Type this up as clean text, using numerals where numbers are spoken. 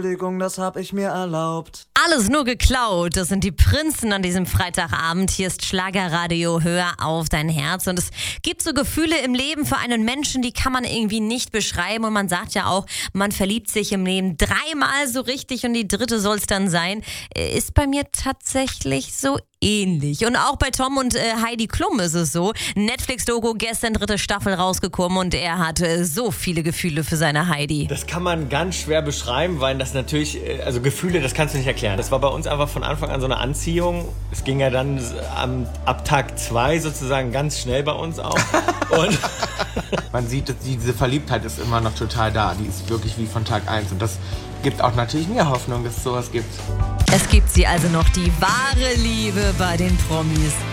Entschuldigung, das hab ich mir erlaubt. Alles nur geklaut. Das sind die Prinzen an diesem Freitagabend. Hier ist Schlagerradio. Hör auf dein Herz. Und es gibt so Gefühle im Leben für einen Menschen, die kann man irgendwie nicht beschreiben. Und man sagt ja auch, man verliebt sich im Leben dreimal so richtig und die dritte soll es dann sein. Ist bei mir tatsächlich so ähnlich. Und auch bei Tom und Heidi Klum ist es so. Netflix-Doku, gestern 3. Staffel rausgekommen und er hatte so viele Gefühle für seine Heidi. Das kann man ganz schwer beschreiben, weil das natürlich, also Gefühle, das kannst du nicht erklären. Das war bei uns einfach von Anfang an so eine Anziehung. Es ging ja dann ab Tag 2 sozusagen ganz schnell bei uns auch. Und man sieht, dass diese Verliebtheit ist immer noch total da. Die ist wirklich wie von Tag 1 und das gibt auch natürlich mir Hoffnung, dass es sowas gibt. Es gibt sie also noch, die wahre Liebe bei den Promis.